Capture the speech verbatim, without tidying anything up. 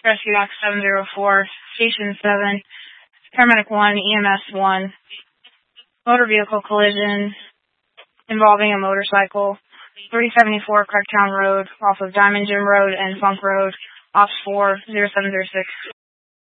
Rescue Doc seven zero four, Station seven, Paramedic one, E M S one, motor vehicle collision involving a motorcycle, three seventy-four Craigtown Road, off of Diamond Gym Road and Funk Road, Ops four, zero seven zero six.